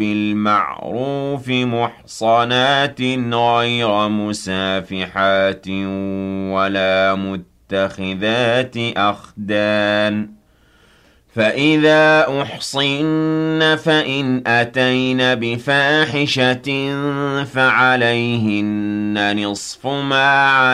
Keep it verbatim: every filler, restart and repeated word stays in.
بِالْمَعْرُوفِ مُحْصَنَاتٍ غَيْرَ مُسَافِحَاتٍ وَلَا مُتَّخِذَاتِ أَخْدَانٍ ۚ فَإِذَا أُحْصِنَّ فَإِنْ أَتَيْنَ بِفَاحِشَةٍ فَعَلَيْهِنَّ نِصْفُ مَا